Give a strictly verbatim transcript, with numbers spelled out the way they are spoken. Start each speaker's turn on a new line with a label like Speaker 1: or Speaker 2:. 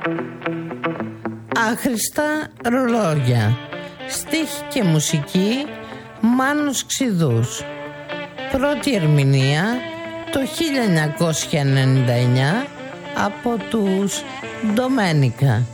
Speaker 1: Άχρηστα ρολόγια. Στίχη και μουσική Μάνος Ξηδούς. Πρώτη ερμηνεία το χίλια εννιακόσια ενενήντα εννιά από τους Ντομένικα.